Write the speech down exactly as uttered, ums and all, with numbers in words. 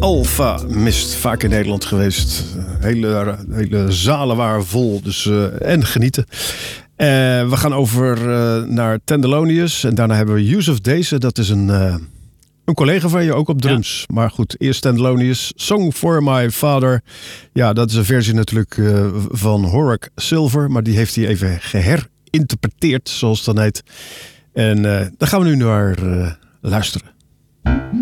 Alpha Mist, vaak in Nederland geweest. Hele, hele zalen waren vol, dus, uh, en genieten. Uh, we gaan over uh, naar Tenderlonius en daarna hebben we Yusuf Deze. Dat is een, uh, een collega van je, ook op drums. Ja. Maar goed, eerst Tenderlonius. Song for My Father. Ja, dat is een versie natuurlijk uh, van Horace Silver, maar die heeft hij even geherinterpreteerd, zoals het dan heet. En uh, daar gaan we nu naar uh, luisteren.